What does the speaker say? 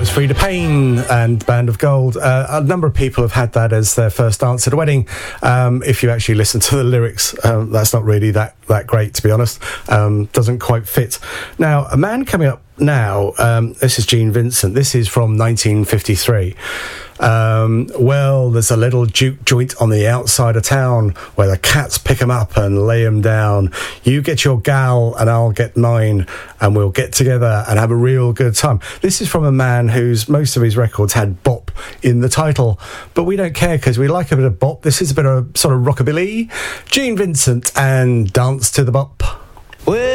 Frida Payne and Band of Gold. A number of people have had that as their first dance at a wedding. If you actually listen to the lyrics, that's not really that great, to be honest. Doesn't quite fit. Now, a man coming up now, this is Gene Vincent. This is from 1953. Well, there's a little juke joint on the outside of town where the cats pick 'em up and lay 'em down. You get your gal and I'll get mine, and we'll get together and have a real good time. This is from a man whose most of his records had bop in the title, but we don't care because we like a bit of bop. This is a bit of sort of rockabilly. Gene Vincent and Dance to the Bop.